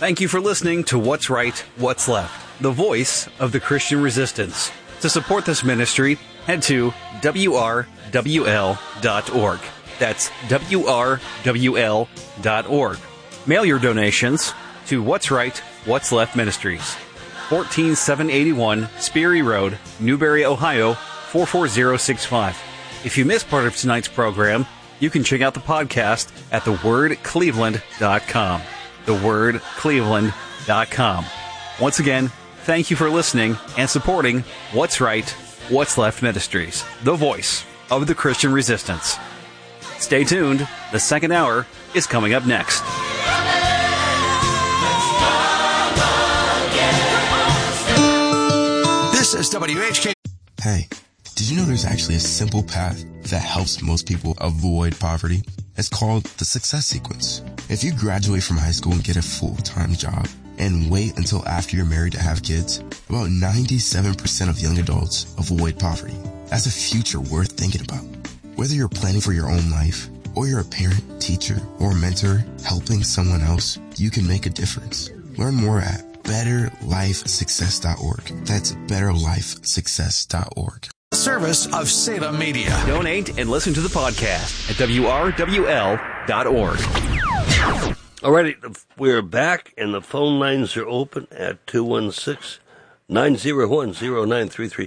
Thank you for listening to What's Right, What's Left, the voice of the Christian resistance. To support this ministry, head to WRWL.org. That's WRWL.org. Mail your donations to What's Right, What's Left Ministries, 14781 Sperry Road, Newberry, Ohio, 44065. If you missed part of tonight's program, you can check out the podcast at thewordcleveland.com. thewordcleveland.com. Once again, thank you for listening and supporting What's Right, What's Left Ministries, the voice of the Christian resistance. Stay tuned. The second hour is coming up next. This is WHK. Hey, did you know there's actually a simple path that helps most people avoid poverty? It's called the success sequence. If you graduate from high school and get a full-time job and wait until after you're married to have kids, about 97% of young adults avoid poverty. That's a future worth thinking about. Whether you're planning for your own life, or you're a parent, teacher, or mentor helping someone else, you can make a difference. Learn more at betterlifesuccess.org. That's betterlifesuccess.org. Service of Salem Media. Donate and listen to the podcast at WRWL.org. All righty, we're back, and the phone lines are open at 216-901-0933.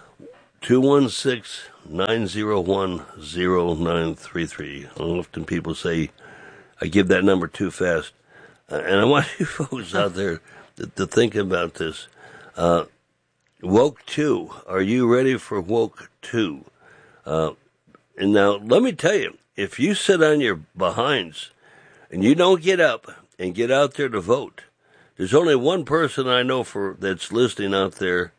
216-901-0933. Often people say I give that number too fast. And I want you folks out there to think about this. Woke 2. Are you ready for Woke 2? And now, let me tell you, if you sit on your behinds and you don't get up and get out there to vote, there's only one person I know that's listening out there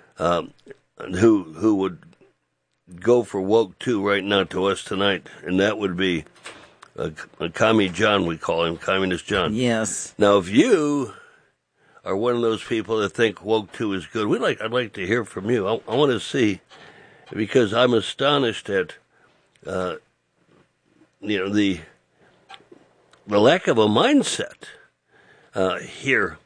who would go for Woke 2 right now to us tonight, and that would be Commie John, we call him, Communist John. Yes. Now, if you are one of those people that think Woke 2 is good, I'd like to hear from you. I want to see, because I'm astonished at, the lack of a mindset here.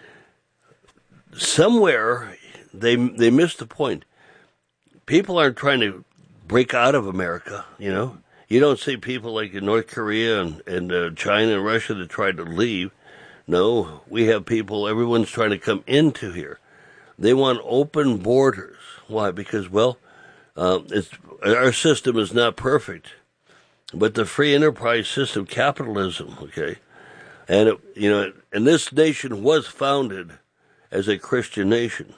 Somewhere they missed the point. People aren't trying to break out of America, you know. You don't see people like in North Korea and China and Russia that tried to leave. No, we have people, everyone's trying to come into here. They want open borders. Why? Because, our system is not perfect. But the free enterprise system, capitalism, okay? And, and this nation was founded as a Christian nation.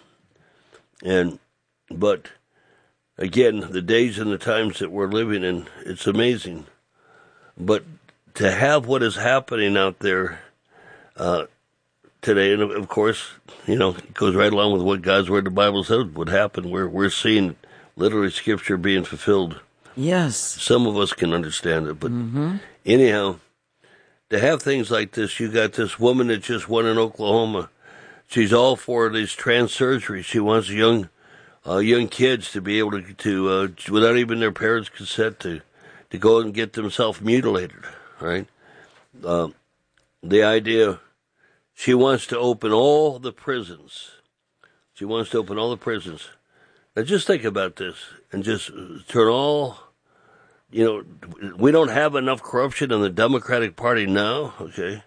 But, again, the days and the times that we're living in, it's amazing. But to have what is happening out there today, and of course, it goes right along with what God's Word, the Bible says would happen. We're seeing literally Scripture being fulfilled. Yes. Some of us can understand it, but anyhow, to have things like this, you got this woman that just won in Oklahoma. She's all for these trans surgeries. She wants young kids to be able to without even their parents' consent, to go and get themselves mutilated, right? The idea, she wants to open all the prisons. She wants to open all the prisons. Now just think about this and just turn all, we don't have enough corruption in the Democratic Party now, okay?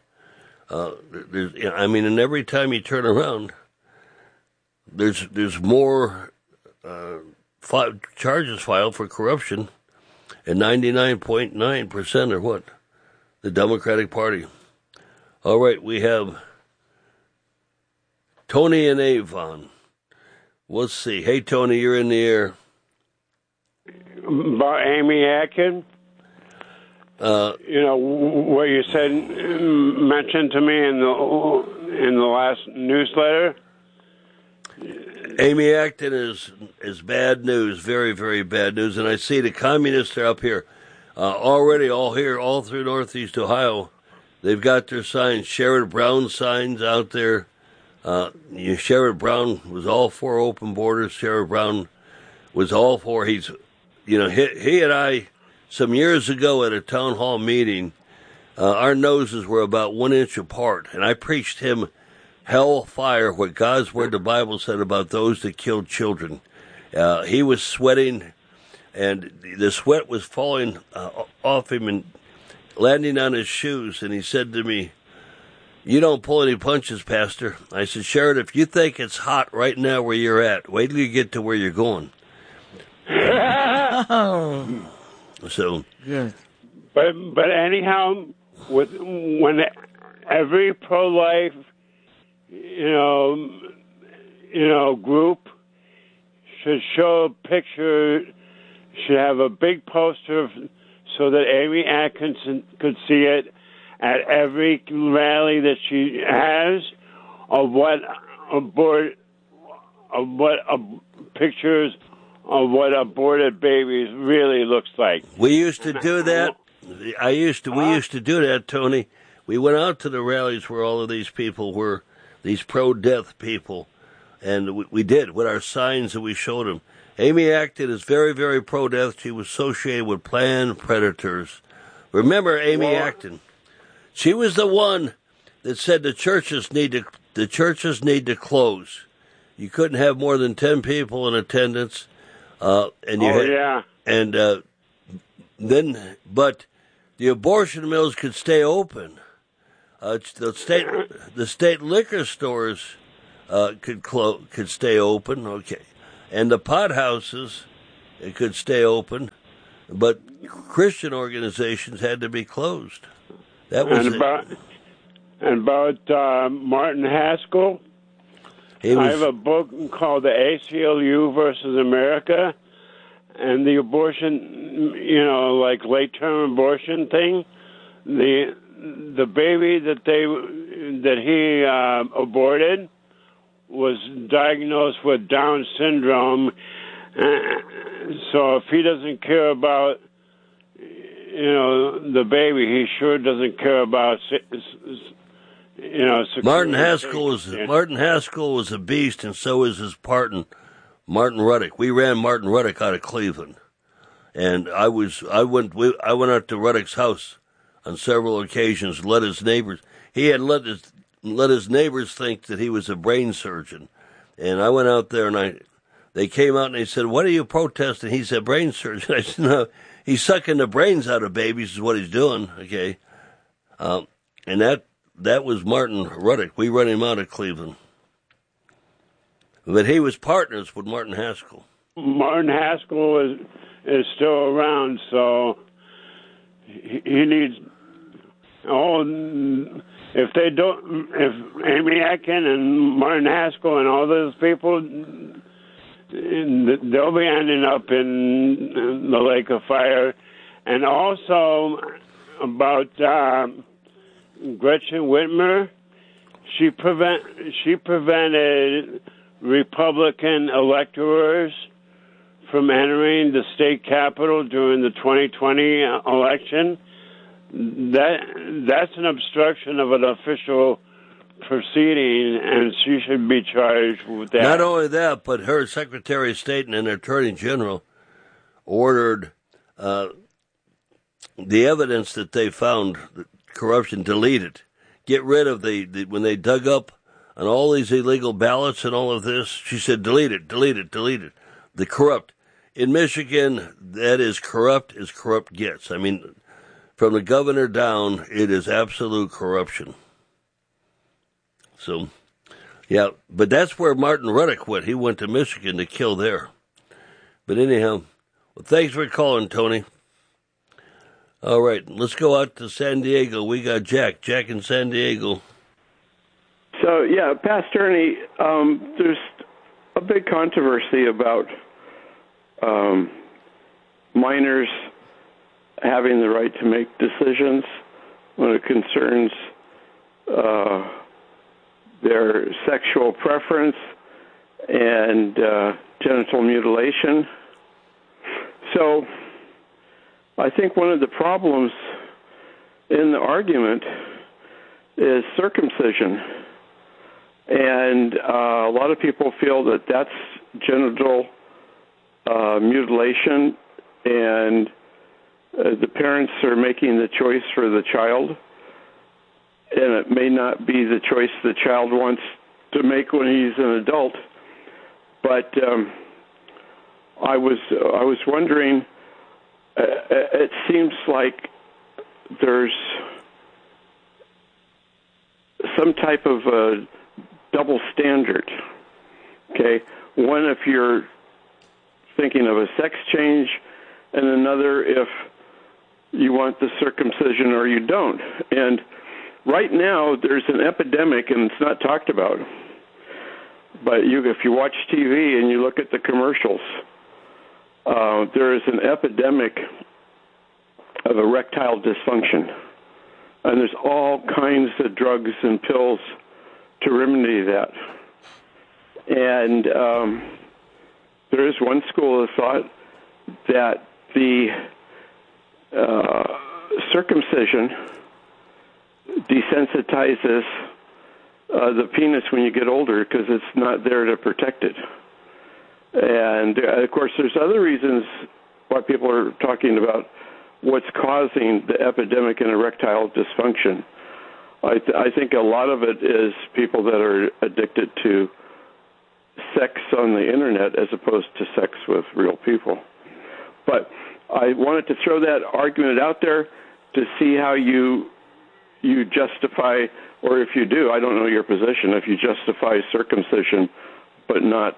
And every time you turn around, there's more charges filed for corruption, and 99.9% are what? The Democratic Party. All right, we have Tony and Avon. Let's see. Hey, Tony, you're in the air. About Amy Atkins? What you said, mentioned to me in the last newsletter? Amy Atkins is bad news, very, very bad news. And I see the communists are up here already, all through Northeast Ohio. They've got their signs, Sherrod Brown signs out there. Sherrod Brown was all for open borders. Sherrod Brown was all for, he and I, some years ago at a town hall meeting, our noses were about 1 inch apart, and I preached him hell fire, what God's word, the Bible said about those that killed children. He was sweating, and the sweat was falling off him and landing on his shoes, and he said to me, "You don't pull any punches, Pastor." I said, "Sherrod, if you think it's hot right now where you're at, wait till you get to where you're going." So, Yes. But anyhow, when every pro-life, group should show a picture, should have a big poster so that Amy Atkinson could see it at every rally that she has, pictures of what aborted babies really looks like. we used to do that. We used to do that, Tony. We went out to the rallies where all of these people were, these pro-death people, and we did with our signs that we showed them. Amy Acton is very, very pro-death. She was associated with Planned Predators. Remember Amy Acton? She was the one that said the churches need to close. You couldn't have more than 10 people in attendance, but the abortion mills could stay open. The state liquor stores could stay open. Okay, and the pot houses could stay open, but Christian organizations had to be closed. That was about Martin Haskell. I have a book called The ACLU versus America, and the abortion, like late-term abortion thing. The baby that he aborted was diagnosed with Down syndrome. So if he doesn't care about the baby, he sure doesn't care about Martin Haskell was a beast, and so is his partner, Martin Ruddock. We ran Martin Ruddock out of Cleveland, and I went out to Ruddock's house on several occasions. Let his neighbors think that he was a brain surgeon, and I went out there and they came out and they said, "What are you protesting?" He said, "Brain surgeon." I said, "No, he's sucking the brains out of babies is what he's doing." Okay, and that was Martin Ruddock. We run him out of Cleveland. But he was partners with Martin Haskell. Martin Haskell is still around, so he needs. If Amy Atkin and Martin Haskell and all those people, they'll be ending up in the lake of fire. And also about Gretchen Whitmer, she prevented Republican electors from entering the state capitol during the 2020 election. That's an obstruction of an official proceeding, and she should be charged with that. Not only that, but her Secretary of State and Attorney General ordered the evidence that they found corruption deleted. Get rid of when they dug up on all these illegal ballots and all of this, she said delete it. The corrupt. In Michigan, that is corrupt as corrupt gets. I mean, from the governor down, it is absolute corruption. So, yeah, but that's where Martin Ruddock went. He went to Michigan to kill there. But anyhow, well, thanks for calling, Tony. All right, let's go out to San Diego. We got Jack in San Diego. So, yeah, Pastor Ernie, there's a big controversy about minors having the right to make decisions when it concerns their sexual preference and genital mutilation. So I think one of the problems in the argument is circumcision. And a lot of people feel that that's genital mutilation, and the parents are making the choice for the child, and it may not be the choice the child wants to make when he's an adult. But I was wondering, it seems like there's some type of a double standard. Okay, one if you're thinking of a sex change, and another if you want the circumcision or you don't. And right now there's an epidemic, and it's not talked about. But if you watch TV and you look at the commercials, there is an epidemic of erectile dysfunction. And there's all kinds of drugs and pills to remedy that. And there is one school of thought that the circumcision desensitizes the penis when you get older because it's not there to protect it. And, of course, there's other reasons why people are talking about what's causing the epidemic in erectile dysfunction. I think a lot of it is people that are addicted to sex on the Internet as opposed to sex with real people. But I wanted to throw that argument out there to see how you justify, or if you do, I don't know your position, if you justify circumcision but not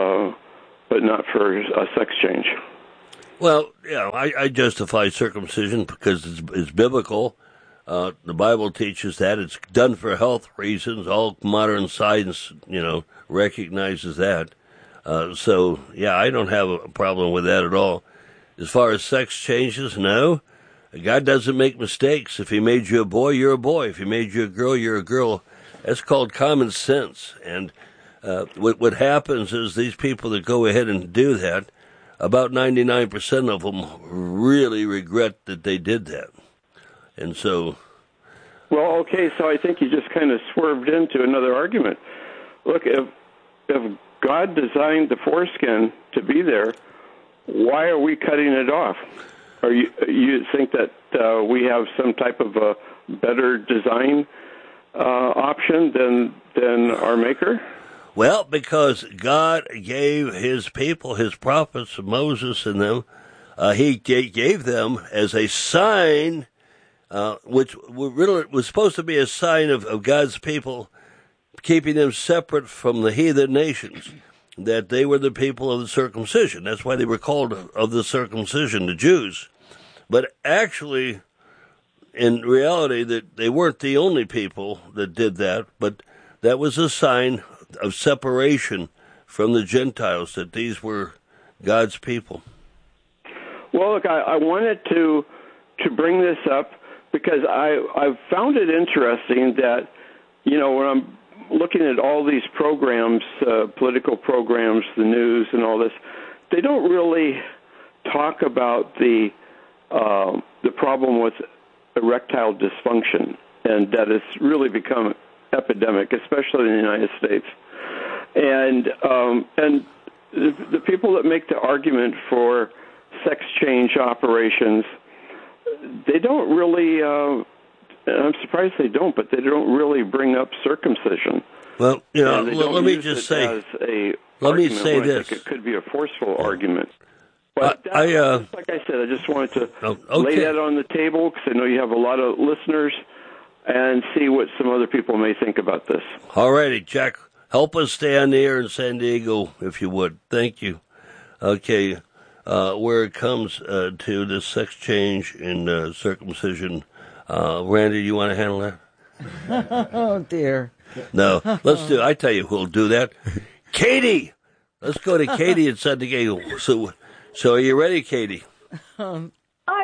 for a sex change. Well, yeah, I justify circumcision because it's biblical. The Bible teaches that. It's done for health reasons. All modern science, recognizes that. So, yeah, I don't have a problem with that at all. As far as sex changes, no. God doesn't make mistakes. If he made you a boy, you're a boy. If he made you a girl, you're a girl. That's called common sense. And what happens is these people that go ahead and do that, about 99% of them really regret that they did that. And so... Well, okay, so I think you just kind of swerved into another argument. Look, if God designed the foreskin to be there, why are we cutting it off? Are you think that we have some type of a better design option than our Maker? Well, because God gave his people, his prophets, Moses and them, he gave them as a sign, which really was supposed to be a sign of God's people, keeping them separate from the heathen nations, that they were the people of the circumcision. That's why they were called of the circumcision, the Jews. But actually, in reality, that they weren't the only people that did that, but that was a sign of separation from the Gentiles, that these were God's people. Well, look, I wanted to bring this up because I've found it interesting that, when I'm looking at all these programs, political programs, the news and all this, they don't really talk about the problem with erectile dysfunction, and that it's really become epidemic, especially in the United States. And the people that make the argument for sex change operations, they don't really, I'm surprised they don't, but they don't really bring up circumcision. Well, let me just say, let me say this. It could be a forceful argument. But like I said, I just wanted to lay that on the table because I know you have a lot of listeners and see what some other people may think about this. All righty, Jack. Help us stay on the air in San Diego, if you would. Thank you. Okay, where it comes to the sex change and circumcision, Randy, you want to handle that? Oh, dear. No, let's do. I tell you who'll do that. Katie! Let's go to Katie in San Diego. So are you ready, Katie? Pastor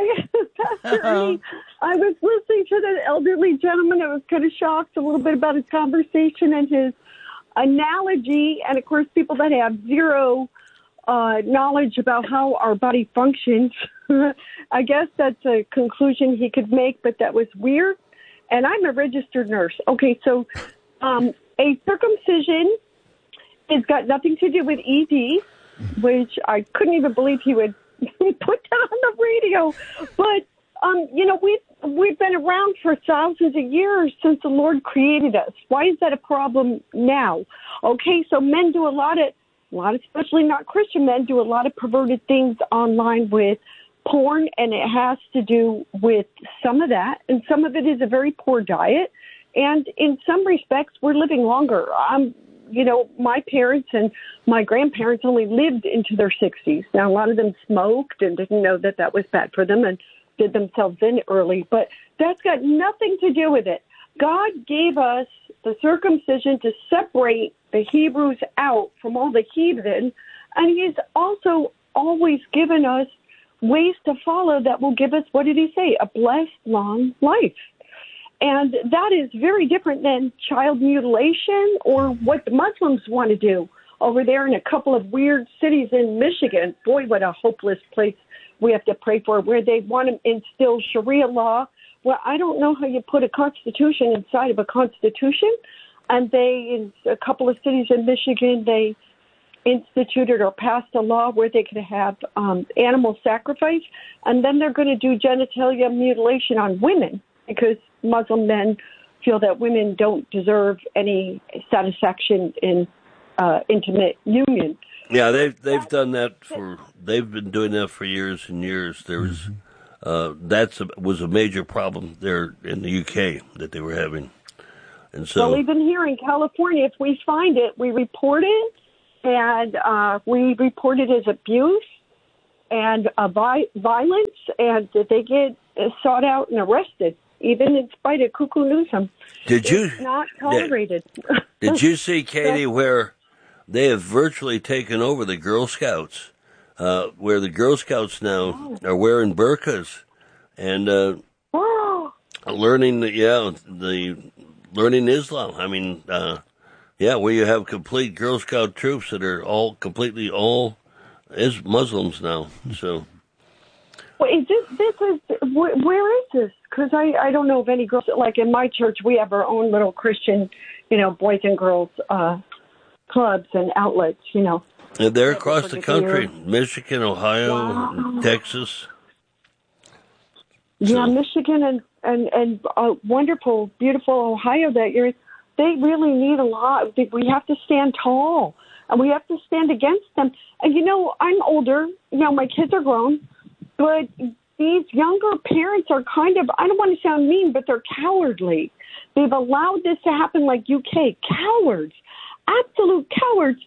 Ernie, I was listening to the elderly gentleman. I was kind of shocked a little bit about his conversation and his analogy. And, of course, people that have zero knowledge about how our body functions. I guess that's a conclusion he could make, but that was weird. And I'm a registered nurse. Okay, so a circumcision has got nothing to do with ED, which I couldn't even believe he would put that on the radio. But we've been around for thousands of years since the Lord created us. Why is that a problem now? Okay, so men do a lot, especially not Christian men, do a lot of perverted things online with porn, and it has to do with some of that, and some of it is a very poor diet. And in some respects, we're living longer. My parents and my grandparents only lived into their 60s. Now, a lot of them smoked and didn't know that that was bad for them and did themselves in early, but that's got nothing to do with it. God gave us the circumcision to separate the Hebrews out from all the heathen, and he's also always given us ways to follow that will give us, what did he say, a blessed long life. And that is very different than child mutilation or what the Muslims want to do over there in a couple of weird cities in Michigan. Boy, what a hopeless place we have to pray for, where they want to instill Sharia law. Well, I don't know how you put a constitution inside of a constitution. And in a couple of cities in Michigan, they instituted or passed a law where they could have animal sacrifice, and then they're going to do genitalia mutilation on women because Muslim men feel that women don't deserve any satisfaction in intimate union. Yeah, they've done that they've been doing that for years and years. There was was a major problem there in the UK that they were having, and so well, even here in California, if we find it, we report it. And we report it as abuse and violence, and they get sought out and arrested, even in spite of Cuckoo Newsom. It's not tolerated. Did you see, Katie, where they have virtually taken over the Girl Scouts, where the Girl Scouts now are wearing burqas and learning learning Islam. I mean. Where you have complete Girl Scout troops that are all is Muslims now. So, well, where is this? Because I don't know of any girls. Like in my church, we have our own little Christian, boys and girls clubs and outlets. And they're across the country: Michigan, Ohio, Texas. Yeah, Michigan and wonderful, beautiful Ohio that you're. They really need a lot. We have to stand tall, and we have to stand against them. And, I'm older. My kids are grown. But these younger parents are kind of, I don't want to sound mean, but they're cowardly. They've allowed this to happen like UK. Cowards. Absolute cowards.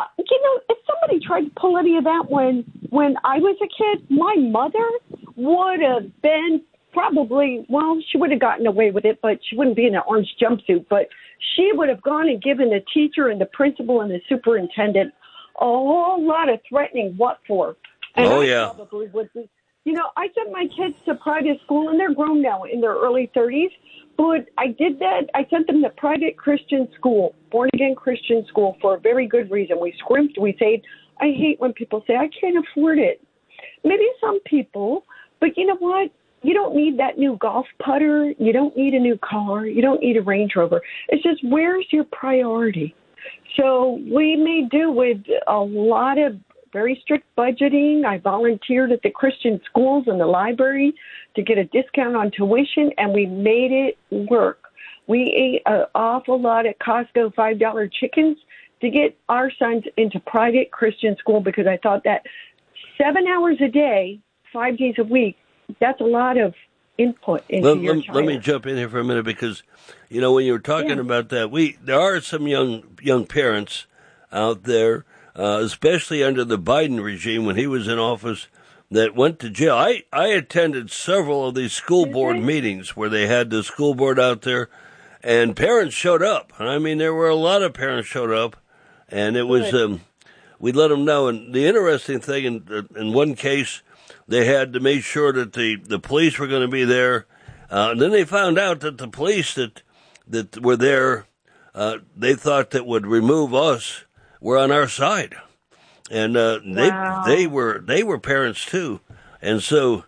If somebody tried to pull any of that when I was a kid, my mother would have been probably, she would have gotten away with it, but she wouldn't be in an orange jumpsuit. But she would have gone and given the teacher and the principal and the superintendent a whole lot of threatening. What for? And probably would be. I sent my kids to private school, and they're grown now in their early 30s. But I did that. I sent them to private Christian school, born-again Christian school, for a very good reason. We scrimped, we saved. I hate when people say, I can't afford it. Maybe some people, but you know what? You don't need that new golf putter. You don't need a new car. You don't need a Range Rover. It's just, where's your priority? So we may do with a lot of very strict budgeting. I volunteered at the Christian schools and the library to get a discount on tuition, and we made it work. We ate an awful lot at Costco $5 chickens to get our sons into private Christian school, because I thought that 7 hours a day, 5 days a week, that's a lot of input into your child. Let me jump in here for a minute, because, when you were talking about that, there are some young parents out there, especially under the Biden regime when he was in office, that went to jail. I attended several of these school board meetings where they had the school board out there, and parents showed up. I mean, there were a lot of parents showed up, and it was we let them know. And the interesting thing, in one case, they had to make sure that the police were going to be there. And then they found out that the police that were there, they thought that would remove us, were on our side. And they were parents too. And so,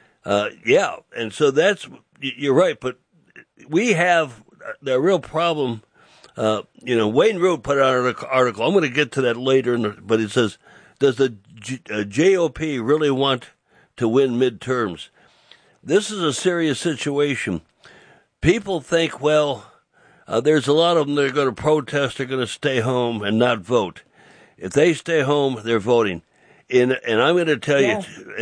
and so you're right. But we have the real problem. Wayne Root put out an article. I'm going to get to that later, but it says, does the GOP really want to win midterms? This is a serious situation. People think, well, there's a lot of them that are going to protest, are going to stay home and not vote. If they stay home, they're voting. And I'm going to tell you,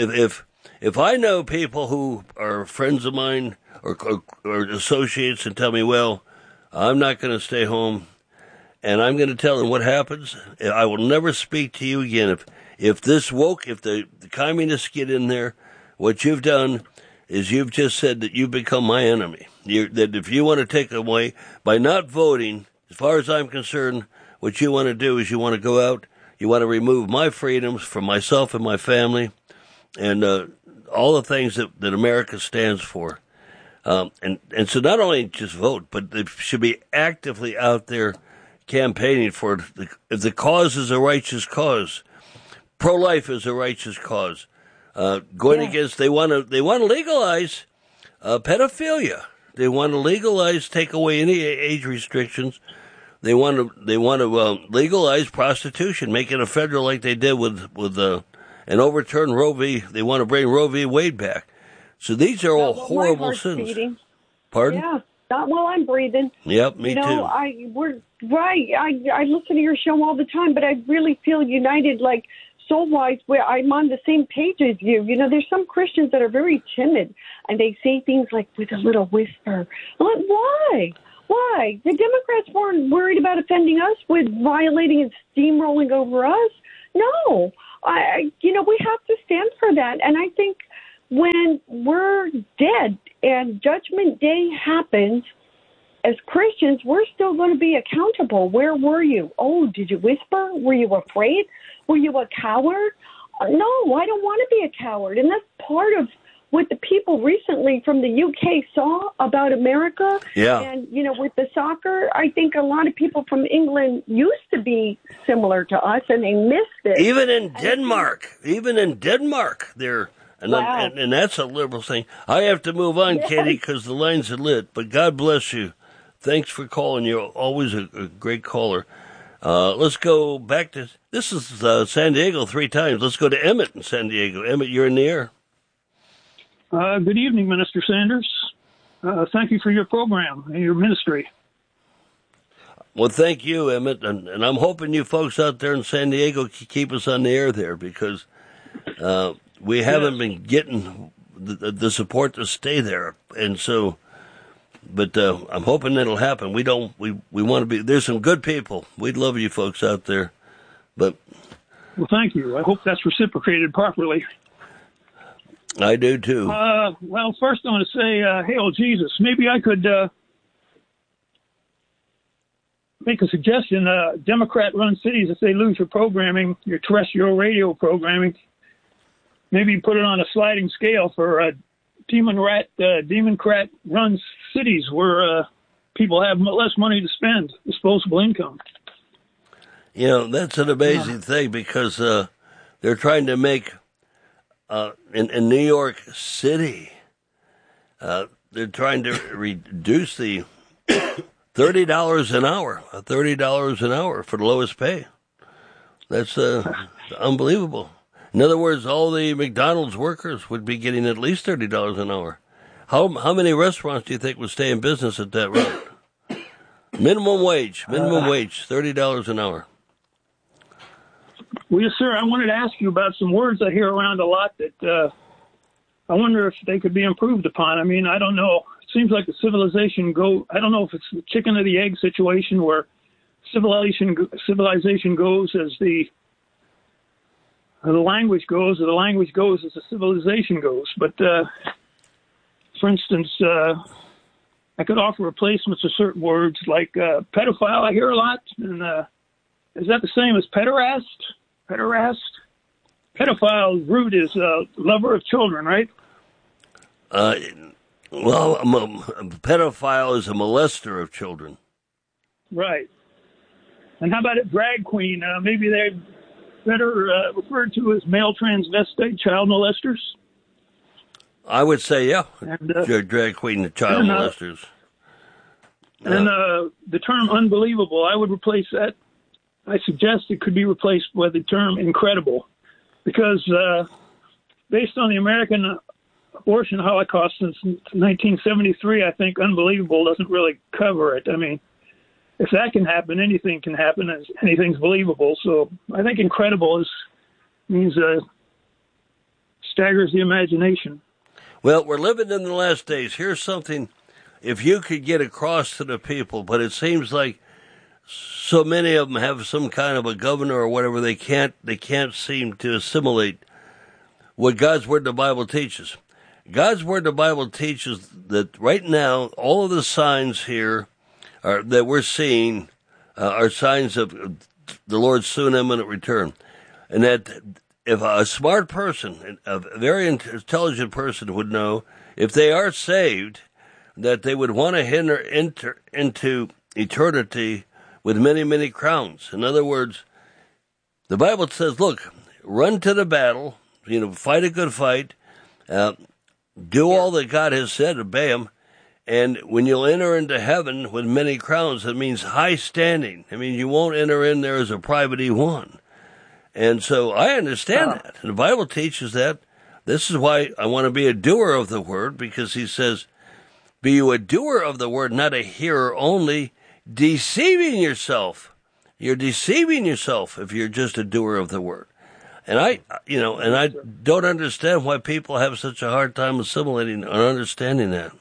if I know people who are friends of mine or associates and tell me, well, I'm not going to stay home, and I'm going to tell them what happens, I will never speak to you again. If the communists get in there, what you've done is you've just said that you've become my enemy. That if you want to take away, by not voting, as far as I'm concerned, what you want to do is you want to go out, you want to remove my freedoms from myself and my family, and all the things that America stands for. And so not only just vote, but they should be actively out there campaigning for it. If the cause is a righteous cause, pro-life is a righteous cause. Going against, they want to legalize pedophilia. They want to legalize, take away any age restrictions. They want to legalize prostitution, make it a federal like they did with and overturn Roe v. They want to bring Roe v. Wade back. So these are all horrible sins. Beating. Pardon? Yeah, not while I'm breathing. Yep, me too. We're right. I listen to your show all the time, but I really feel united, like soul-wise, where I'm on the same page as you. You know, there's some Christians that are very timid, and they say things like with a little whisper. I'm like, why? Why? The Democrats weren't worried about offending us with violating and steamrolling over us. No, we have to stand for that. And I think when we're dead and Judgment Day happens, as Christians, we're still going to be accountable. Where were you? Oh, did you whisper? Were you afraid? Were you a coward? No, I don't want to be a coward. And that's part of what the people recently from the UK saw about America. Yeah. And, with the soccer, I think a lot of people from England used to be similar to us, and they missed it. Even in Denmark, they're... Wow. And that's a liberal thing. I have to move on, yes. Katie, because the lines are lit. But God bless you. Thanks for calling. You're always a great caller. Let's go back to... This is San Diego 3 times. Let's go to Emmett in San Diego. Emmett, you're in the air. Good evening, Minister Sanders. Thank you for your program and your ministry. Well, thank you, Emmett. And I'm hoping you folks out there in San Diego keep us on the air there, because we haven't been getting the support to stay there. And so, but I'm hoping that'll happen. We want to be, there's some good people. We'd love you folks out there. But well, thank you. I hope that's reciprocated properly. I do too. Well, first I want to say, hail Jesus. Maybe I could make a suggestion. Democrat-run cities, if they lose your programming, your terrestrial radio programming, maybe put it on a sliding scale for Democrat-run cities where people have less money to spend, disposable income. That's an amazing thing, because they're trying to make in New York City, they're trying to reduce the $30 an hour for the lowest pay. That's unbelievable. In other words, all the McDonald's workers would be getting at least $30 an hour. How many restaurants do you think would stay in business at that rate? Minimum wage, $30 an hour. Well, yes, sir. I wanted to ask you about some words I hear around a lot that I wonder if they could be improved upon. I mean, I don't know. It seems like the civilization I don't know if it's the chicken or the egg situation where civilization goes as the language goes, or the language goes as the civilization goes. But, for instance, I could offer replacements for certain words like pedophile. I hear a lot. And is that the same as pederast? Pedophile root is lover of children, right? Well, a pedophile is a molester of children. Right. And how about a drag queen? Maybe they're better referred to as male transvestite child molesters? I would say, yeah. And, drag queen, child molesters. And the term unbelievable, I would replace that I suggest it could be replaced by the term incredible, because based on the American abortion Holocaust since 1973, I think unbelievable doesn't really cover it. I mean, if that can happen, anything can happen, and anything's believable. So I think incredible means staggers the imagination. Well, we're living in the last days. Here's something, if you could get across to the people, but it seems like so many of them have some kind of a governor or whatever, they can't seem to assimilate what God's Word in the Bible teaches. God's Word in the Bible teaches that right now, all of the signs here that we're seeing are signs of the Lord's soon imminent return. And that if a smart person, a very intelligent person would know, if they are saved, that they would want to enter into eternity with many, many crowns. In other words, the Bible says, look, run to the battle, fight a good fight, do all that God has said, obey Him, and when you'll enter into heaven with many crowns, it means high standing. I mean, you won't enter in there as a private E1. And so I understand that. And the Bible teaches that. This is why I want to be a doer of the word, because He says, be you a doer of the word, not a hearer only, deceiving yourself. You're deceiving yourself if you're just a doer of the word. And I don't understand why people have such a hard time assimilating or understanding that.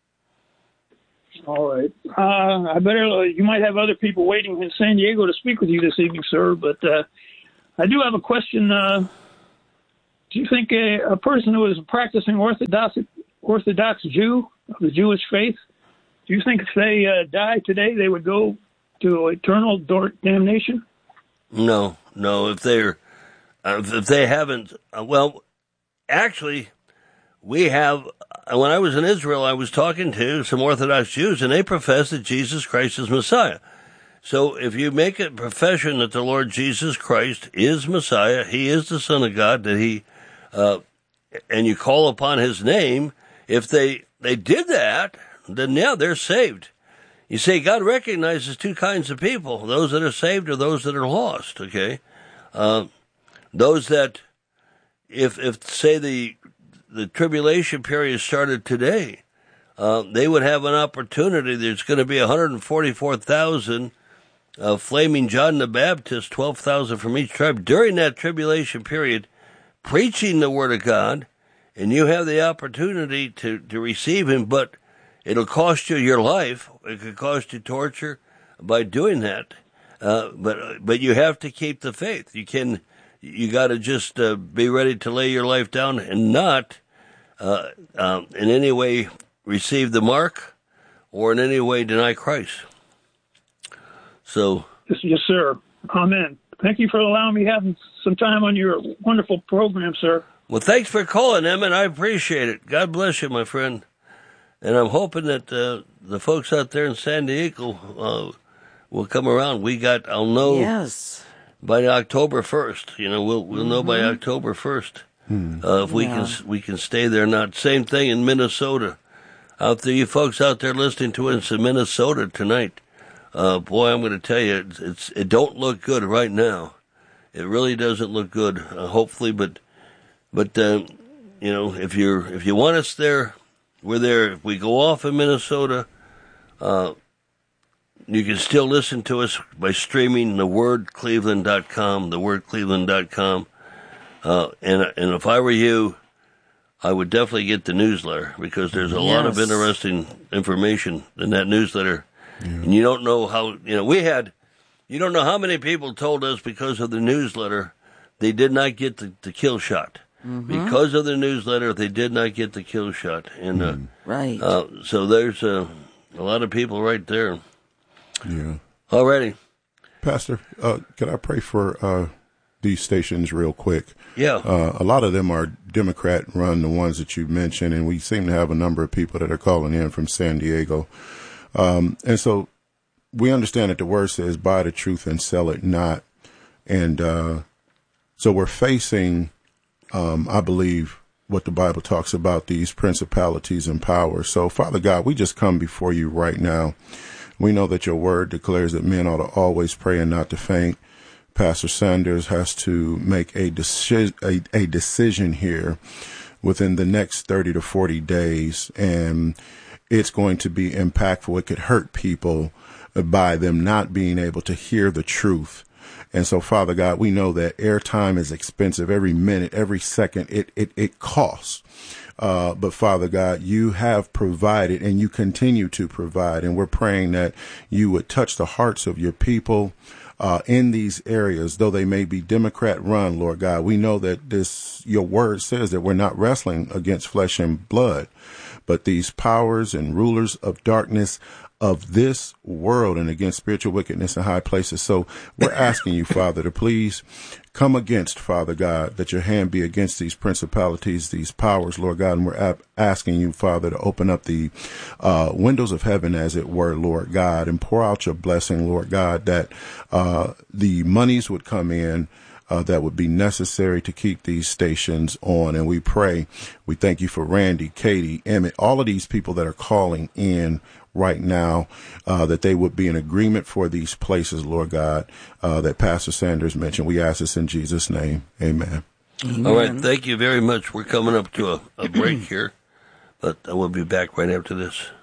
All right. You might have other people waiting in San Diego to speak with you this evening, sir, but I do have a question. Do you think a person who is a practicing Orthodox Jew of the Jewish faith, do you think if they die today, they would go to eternal damnation? No. If they haven't, actually, we have. When I was in Israel, I was talking to some Orthodox Jews, and they profess that Jesus Christ is Messiah. So if you make a profession that the Lord Jesus Christ is Messiah, He is the Son of God, that He, and you call upon His name, if they did that, then yeah, they're saved. You see, God recognizes two kinds of people, those that are saved or those that are lost, okay? Those that, if say the tribulation period started today, they would have an opportunity. There's going to be 144,000 flaming John the Baptist, 12,000 from each tribe, during that tribulation period, preaching the Word of God, and you have the opportunity to receive Him, but it'll cost you your life. It could cost you torture by doing that. But you have to keep the faith. You got to just be ready to lay your life down and not in any way receive the mark or in any way deny Christ. So, yes, sir. Amen. Thank you for allowing me to have some time on your wonderful program, sir. Well, thanks for calling, Emmett. I appreciate it. God bless you, my friend. And I'm hoping that the folks out there in San Diego will come around. I'll know. Yes. By October 1st, we'll know by October 1st if we can stay there or not. Same thing in Minnesota. Out there, you folks out there listening to us in Minnesota tonight, boy, I'm going to tell you, it don't look good right now. It really doesn't look good. Hopefully, but if you want us there, we're there. If we go off in Minnesota, you can still listen to us by streaming thewordcleveland.com, thewordcleveland.com. And if I were you, I would definitely get the newsletter, because there's a lot of interesting information in that newsletter. Yeah. And you don't know how, you don't know how many people told us because of the newsletter they did not get the kill shot. Mm-hmm. Because of the newsletter, they did not get the kill shot. And right. So there's a lot of people right there. Yeah. Alrighty. Pastor, can I pray for these stations real quick? Yeah. A lot of them are Democrat-run, the ones that you mentioned, and we seem to have a number of people that are calling in from San Diego. And so we understand that the word says, buy the truth and sell it not. And so we're facing, I believe, what the Bible talks about, these principalities and powers. So, Father God, we just come before you right now. We know that your word declares that men ought to always pray and not to faint. Pastor Sanders has to make a decision here within the next 30 to 40 days, and it's going to be impactful. It could hurt people by them not being able to hear the truth. And so, Father God, we know that airtime is expensive. Every minute, every second, it costs. But Father God, you have provided and you continue to provide. And we're praying that you would touch the hearts of your people in these areas, though they may be Democrat run, Lord God. We know that your word says that we're not wrestling against flesh and blood, but these powers and rulers of darkness of this world and against spiritual wickedness in high places. So we're asking you, Father, to please come against, Father God, that your hand be against these principalities, these powers, Lord God. And we're asking you, Father, to open up the windows of heaven, as it were, Lord God, and pour out your blessing, Lord God, that the monies would come in that would be necessary to keep these stations on. And we thank you for Randy, Katie, Emmett, all of these people that are calling in right now, that they would be in agreement for these places, Lord God, that Pastor Sanders mentioned. We ask this in Jesus' name. Amen. All right. Thank you very much. We're coming up to a break here, but I will be back right after this.